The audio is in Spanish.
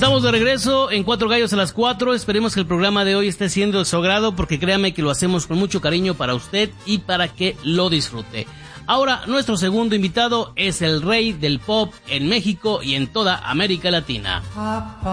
Estamos de regreso en Cuatro Gallos a las 4. Esperemos que el programa de hoy esté siendo de su agrado, porque créame que lo hacemos con mucho cariño para usted y para que lo disfrute. Ahora, nuestro segundo invitado es el rey del pop en México y en toda América Latina.